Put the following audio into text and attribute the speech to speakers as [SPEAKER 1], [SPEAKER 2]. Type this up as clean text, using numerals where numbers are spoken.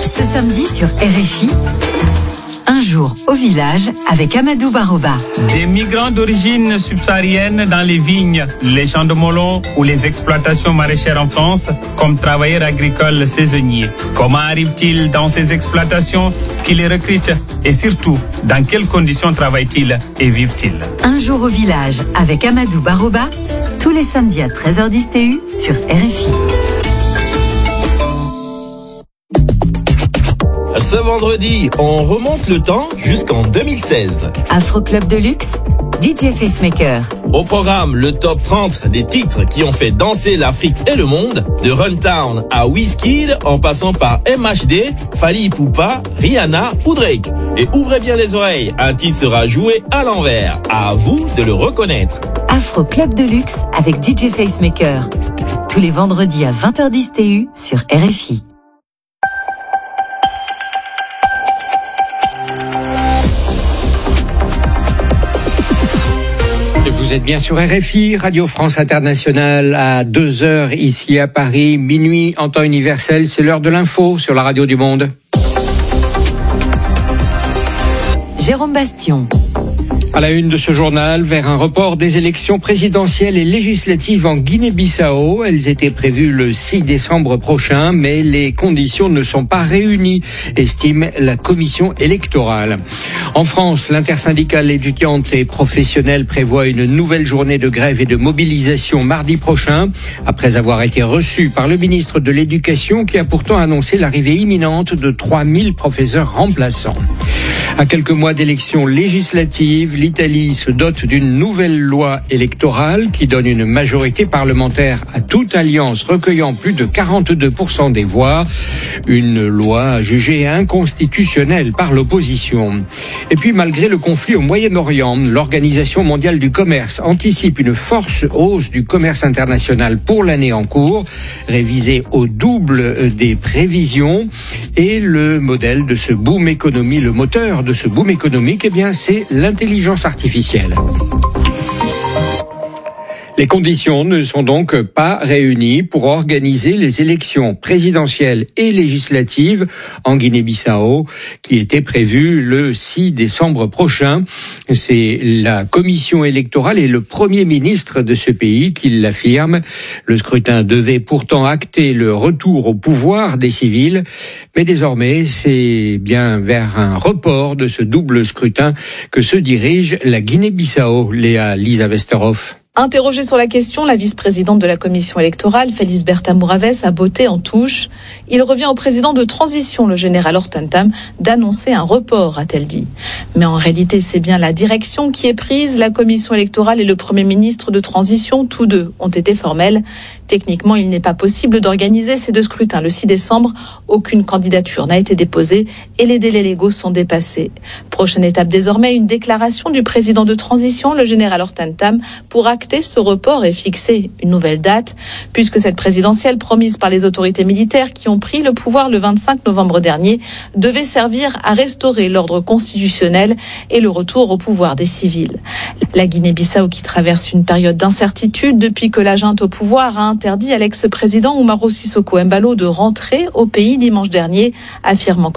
[SPEAKER 1] Ce samedi sur RFI, un jour au village avec Amadou Baroba.
[SPEAKER 2] Des migrants d'origine subsaharienne dans les vignes, les champs de melon ou les exploitations maraîchères en France comme travailleurs agricoles saisonniers. Comment arrivent-ils dans ces exploitations? Qui les recrutent? Et surtout, dans quelles conditions travaillent-ils et vivent-ils?
[SPEAKER 1] Un jour au village avec Amadou Baroba, tous les samedis à 13h10 TU sur RFI.
[SPEAKER 3] Ce vendredi, on remonte le temps jusqu'en 2016.
[SPEAKER 1] Afro Club de luxe, DJ Facemaker.
[SPEAKER 3] Au programme, le top 30 des titres qui ont fait danser l'Afrique et le monde, de Runtown à Wizkid, en passant par MHD, Fally Ipupa, Rihanna ou Drake. Et ouvrez bien les oreilles, un titre sera joué à l'envers. À vous de le reconnaître.
[SPEAKER 1] Afro Club de luxe avec DJ Facemaker. Tous les vendredis à 20h10 TU sur RFI.
[SPEAKER 4] Vous êtes bien sur RFI, Radio France Internationale, à 2h ici à Paris, minuit en temps universel, c'est l'heure de l'info sur la radio du monde.
[SPEAKER 1] Jérôme Bastion.
[SPEAKER 4] À la une de ce journal, vers un report des élections présidentielles et législatives en Guinée-Bissau. Elles étaient prévues le 6 décembre prochain, mais les conditions ne sont pas réunies, estime la commission électorale. En France, l'intersyndicale étudiante et professionnelle prévoit une nouvelle journée de grève et de mobilisation mardi prochain, après avoir été reçue par le ministre de l'Éducation qui a pourtant annoncé l'arrivée imminente de 3000 professeurs remplaçants. À quelques mois d'élections législatives, l'Italie se dote d'une nouvelle loi électorale qui donne une majorité parlementaire à toute alliance recueillant plus de 42% des voix. Une loi jugée inconstitutionnelle par l'opposition. Et puis, malgré le conflit au Moyen-Orient, l'Organisation mondiale du commerce anticipe une forte hausse du commerce international pour l'année en cours, révisée au double des prévisions. Et le modèle de ce boom économique, le moteur de ce boom économique, eh bien, c'est l'intelligence artificielle. Les conditions ne sont donc pas réunies pour organiser les élections présidentielles et législatives en Guinée-Bissau qui étaient prévues le 6 décembre prochain. C'est la commission électorale et le premier ministre de ce pays qui l'affirment. Le scrutin devait pourtant acter le retour au pouvoir des civils, mais désormais c'est bien vers un report de ce double scrutin que se dirige la Guinée-Bissau. Lisa Westerhoff.
[SPEAKER 5] Interrogée sur la question, la vice-présidente de la commission électorale, Felisberta Mouraves, a botté en touche. Il revient au président de transition, le général Hortentam, d'annoncer un report, a-t-elle dit. Mais en réalité, c'est bien la direction qui est prise. La commission électorale et le premier ministre de transition, tous deux, ont été formels. Techniquement, il n'est pas possible d'organiser ces deux scrutins le 6 décembre. Aucune candidature n'a été déposée et les délais légaux sont dépassés. Prochaine étape désormais, une déclaration du président de transition, le général Hortentam, pour acter ce report et fixer une nouvelle date, puisque cette présidentielle promise par les autorités militaires qui ont pris le pouvoir le 25 novembre dernier devait servir à restaurer l'ordre constitutionnel et le retour au pouvoir des civils. La Guinée-Bissau, qui traverse une période d'incertitude depuis que la junte au pouvoir a interdit à l'ex-président Umaro Sissoco Embalo de rentrer au pays dimanche dernier, affirmant que